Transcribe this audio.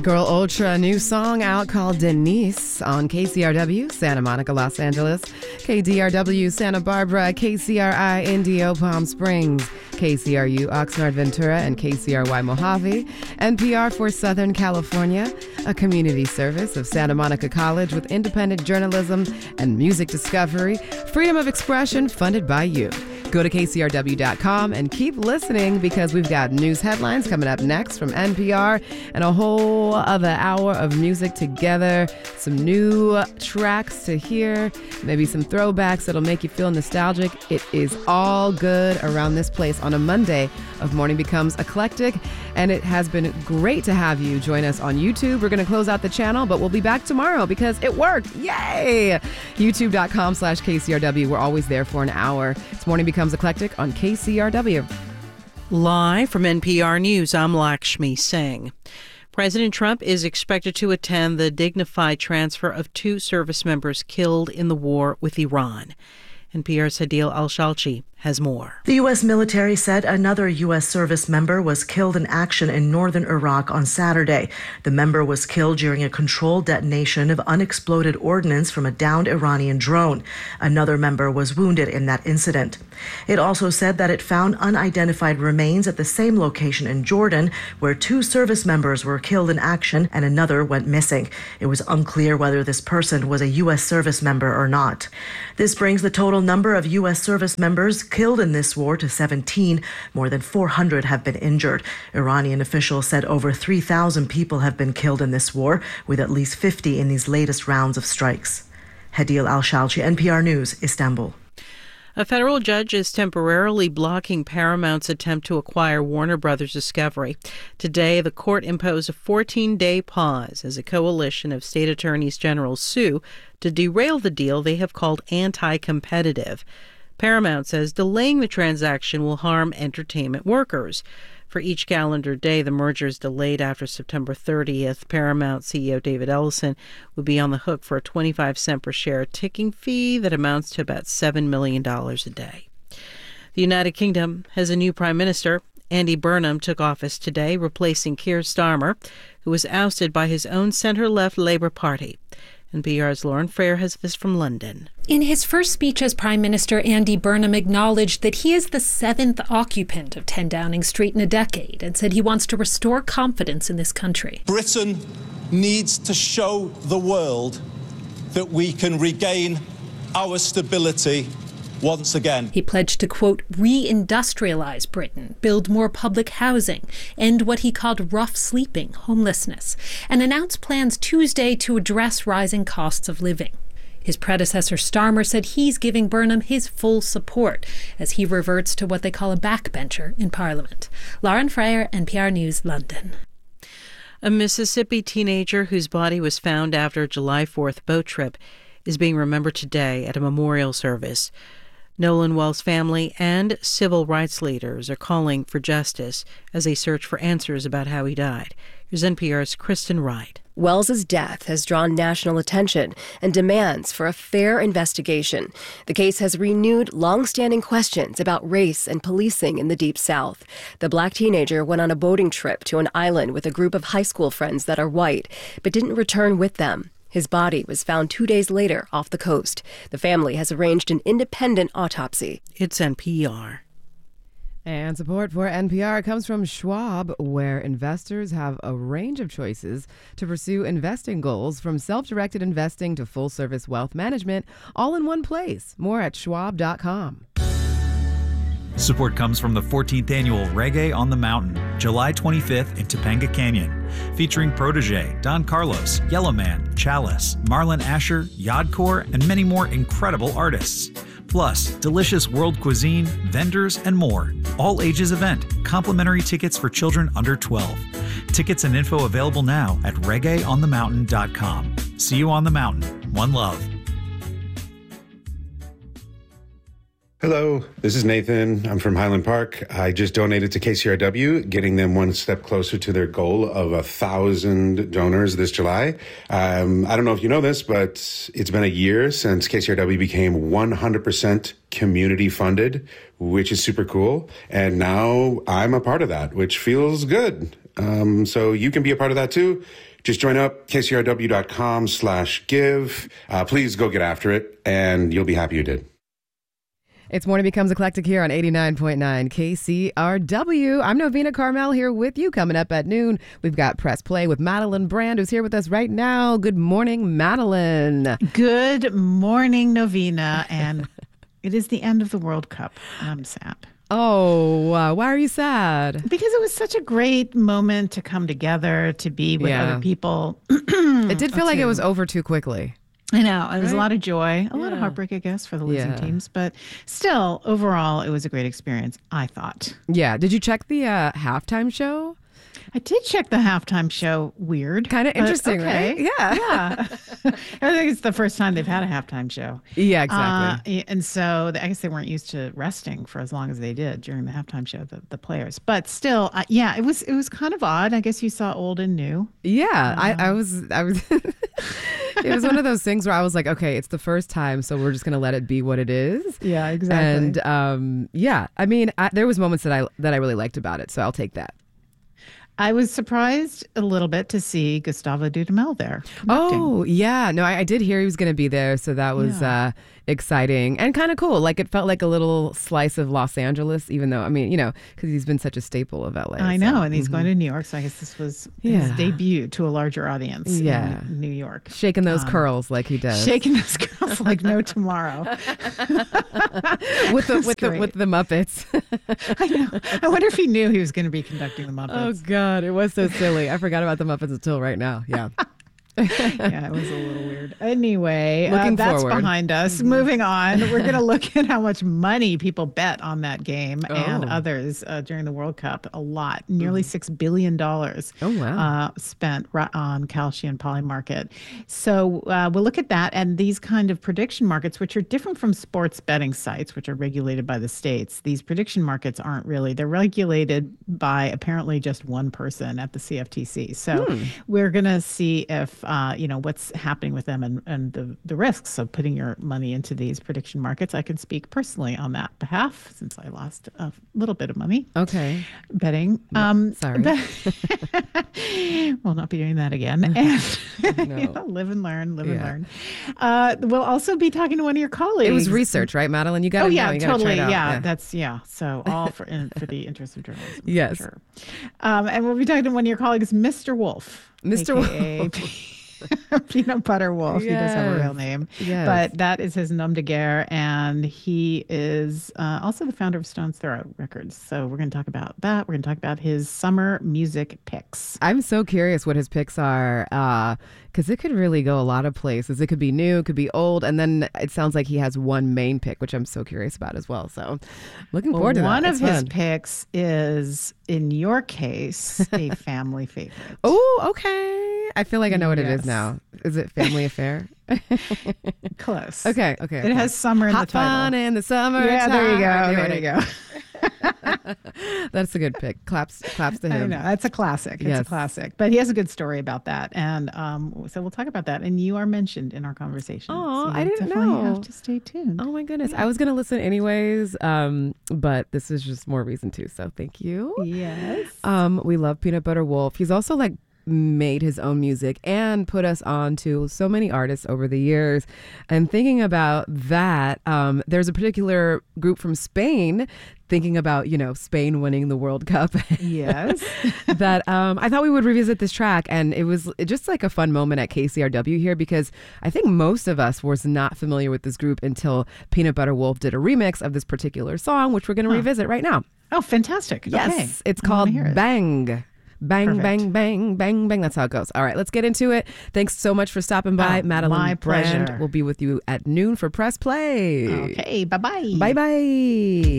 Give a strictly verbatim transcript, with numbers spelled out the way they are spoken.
Girl Ultra, a new song out called Denise on K C R W, Santa Monica, Los Angeles, K D R W, Santa Barbara, K C R I, Indio, Palm Springs, K C R U, Oxnard, Ventura, and K C R Y, Mojave, N P R for Southern California, a community service of Santa Monica College with independent journalism and music discovery, freedom of expression funded by you. Go to K C R W dot com and keep listening because we've got news headlines coming up next from N P R and a whole other hour of music together, some new tracks to hear, maybe some throwbacks that'll make you feel nostalgic. It is all good around this place on a Monday of Morning Becomes Eclectic, and it has been great to have you join us on YouTube. We're going to close out the channel, but we'll be back tomorrow because it worked. Yay! YouTube dot com slash K C R W. We're always there for an hour. It's Morning Becomes Eclectic on K C R W. Live from N P R News, I'm Lakshmi Singh. President Trump is expected to attend the dignified transfer of two service members killed in the war with Iran. N P R's Hadil Al-Shalchi has more. The U S military said another U S service member was killed in action in northern Iraq on Saturday. The member was killed during a controlled detonation of unexploded ordnance from a downed Iranian drone. Another member was wounded in that incident. It also said that it found unidentified remains at the same location in Jordan, where two service members were killed in action and another went missing. It was unclear whether this person was a U S service member or not. This brings the total number of U S service members killed in this war to seventeen. More than four hundred have been injured. Iranian officials said over three thousand people have been killed in this war, with at least fifty in these latest rounds of strikes. Hadil Al-Shalchi, N P R News, Istanbul. A federal judge is temporarily blocking Paramount's attempt to acquire Warner Brothers Discovery. Today, the court imposed a fourteen-day pause as a coalition of state attorneys general sue to derail the deal they have called anti-competitive. Paramount says delaying the transaction will harm entertainment workers. For each calendar day the merger is delayed after September thirtieth, Paramount C E O David Ellison would be on the hook for a twenty-five cent per share ticking fee that amounts to about seven million dollars a day. The United Kingdom has a new prime minister. Andy Burnham took office today, replacing Keir Starmer, who was ousted by his own centre-left Labour Party. N P R's Lauren Frayer has this from London. In his first speech as Prime Minister, Andy Burnham acknowledged that he is the seventh occupant of ten Downing Street in a decade and said he wants to restore confidence in this country. Britain needs to show the world that we can regain our stability once again. He pledged to, quote, re-industrialize Britain, build more public housing, end what he called rough sleeping, homelessness, and announced plans Tuesday to address rising costs of living. His predecessor Starmer said he's giving Burnham his full support as he reverts to what they call a backbencher in Parliament. Lauren Frayer, N P R News, London. A Mississippi teenager whose body was found after a July fourth boat trip is being remembered today at a memorial service. Nolan Wells' family and civil rights leaders are calling for justice as they search for answers about how he died. Here's N P R's Kristen Wright. Wells's death has drawn national attention and demands for a fair investigation. The case has renewed long-standing questions about race and policing in the Deep South. The black teenager went on a boating trip to an island with a group of high school friends that are white, but didn't return with them. His body was found two days later off the coast. The family has arranged an independent autopsy. It's N P R. And support for N P R comes from Schwab, where investors have a range of choices to pursue investing goals, from self-directed investing to full-service wealth management, all in one place. More at schwab dot com. Support comes from the fourteenth Annual Reggae on the Mountain, July twenty-fifth in Topanga Canyon, featuring Protege, Don Carlos, Yellowman, Chalice, Marlon Asher, Yodcore, and many more incredible artists. Plus, delicious world cuisine, vendors, and more. All ages event. Complimentary tickets for children under twelve. Tickets and info available now at reggae on the mountain dot com. See you on the mountain. One love. Hello, this is Nathan. I'm from Highland Park. I just donated to K C R W, getting them one step closer to their goal of a thousand donors this July. Um, I don't know if you know this, but it's been a year since K C R W became one hundred percent community funded, which is super cool. And now I'm a part of that, which feels good. Um, so you can be a part of that too. Just join up, kcrw.com slash give. Uh, please go get after it, and you'll be happy you did. It's Morning Becomes Eclectic here on eighty-nine point nine K C R W. I'm Novena Carmel here with you. Coming up at noon, we've got Press Play with Madeline Brand, who's here with us right now. Good morning, Madeline. Good morning, Novena. And it is the end of the World Cup, and I'm sad. Oh, uh, why are you sad? Because it was such a great moment to come together, to be with Yeah. other people. It did feel like it was over too quickly. I know. It was a Right? lot of joy, a lot of Yeah. heartbreak, I guess, for the losing Yeah. teams. But still, overall, it was a great experience, I thought. Yeah. Did you check the uh, halftime show? I did check the halftime show. Weird. Kind of but interesting, okay. right? Yeah. Yeah. I think it's the first time they've had a halftime show. Yeah, exactly. Uh, and so I guess they weren't used to resting for as long as they did during the halftime show, the, the players. But still, uh, yeah, it was it was kind of odd. I guess you saw old and new. Yeah, I, I was, I was, it was one of those things where I was like, okay, it's the first time, so we're just going to let it be what it is. Yeah, exactly. And um, yeah, I mean, I, there was moments that I, that I really liked about it, so I'll take that. I was surprised a little bit to see Gustavo Dudamel there. conducting. Oh, yeah. No, I, I did hear he was going to be there, so that was Yeah. uh, exciting and kind of cool. Like, it felt like a little slice of Los Angeles, even though, I mean, you know, because he's been such a staple of L A. I so, know, and he's mhm. going to New York, so I guess this was Yeah. his debut to a larger audience Yeah. in New York. Shaking those Um, curls like he does. Shaking those girls like no tomorrow. with the That's with the great. with the Muppets. I know. I wonder if he knew he was going to be conducting the Muppets. Oh God, it was so silly. I forgot about the Muppets until right now. Yeah. Yeah, it was a little weird. Anyway, uh, Looking that's forward. behind us. Moving on, we're going to look at how much money people bet on that game and Oh. others uh, during the World Cup. A lot, nearly six billion dollars. Oh, wow. Uh, spent ri- on Kalshi and Polymarket. So uh, we'll look at that and these kind of prediction markets, which are different from sports betting sites, which are regulated by the states. These prediction markets aren't really. They're regulated by apparently just one person at the C F T C. So Hmm. we're going to see if Uh, you know, what's happening with them and, and the, the risks of putting your money into these prediction markets. I can speak personally on that behalf since I lost a little bit of money Okay. betting. Um, sorry. but we'll not be doing that again. And No. you know, live and learn, live and Yeah. learn. Uh, we'll also be talking to one of your colleagues. It was research, right, Madeline? You got to Oh yeah, know. You gotta totally. try it out. Yeah, that's yeah. So all for in, for the interest of journalism. for Yes. sure. Um, and we'll be talking to one of your colleagues, Mister Wolf. Mister A K A Peanut Butter Wolf. He does have a real Yes. name. Yes. But that is his nom de guerre. And he is uh, also the founder of Stone's Throw Records. So we're going to talk about that. We're going to talk about his summer music picks. I'm so curious what his picks are, because it could really go a lot of places. It could be new, it could be old, and then it sounds like he has one main pick, which I'm so curious about as well. So looking Well, forward to one that. of It's his fun. picks is, in your case, a family favorite. Oh, okay. I feel like I know what it is Yes. now. Is it Family Affair? Close. Okay, okay. It okay. has summer in Hot the title. fun in the summer. Yeah, there you go. There you go. That's a good pick. Claps, claps to I him. know. That's a classic. It's a Yes. classic. But he has a good story about that. And um, so we'll talk about that. And you are mentioned in our conversation. Oh, so I you didn't definitely know. have to stay tuned. Oh my goodness. I was going to listen anyways, um, but this is just more reason to. So thank you. Yes. Um, we love Peanut Butter Wolf. He's also like made his own music and put us on to so many artists over the years. And thinking about that, um, there's a particular group from Spain thinking about, you know, Spain winning the World Cup. Yes. that um, I thought we would revisit this track. And it was just like a fun moment at K C R W here, because I think most of us was not familiar with this group until Peanut Butter Wolf did a remix of this particular song, which we're going to Huh. revisit right now. Oh, fantastic. Yes, Okay. it's I wanna called hear it. Bang. Bang, Perfect. bang, bang, bang, bang. That's how it goes. All right, let's get into it. Thanks so much for stopping by. Oh, Madeline my Brand pleasure. will be with you at noon for Press Play. Okay. Bye-bye. Bye-bye.